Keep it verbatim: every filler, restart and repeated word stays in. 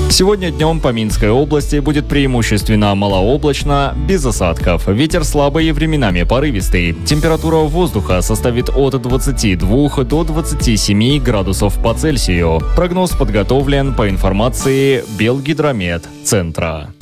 Сегодня днем по Минской области будет преимущественно малооблачно, без осадков. Ветер слабый и временами порывистый. Температура воздуха составит от двадцати двух до двадцати семи градусов по Цельсию. Прогноз подготовлен по информации Белгидромет центра.